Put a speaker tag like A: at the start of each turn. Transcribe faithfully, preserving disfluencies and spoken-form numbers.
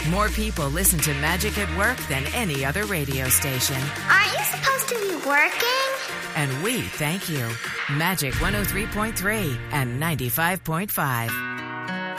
A: More people listen to Magic at Work than any other radio station.
B: Aren't you supposed to be working?
A: And we thank you. Magic one oh three point three and ninety-five point five.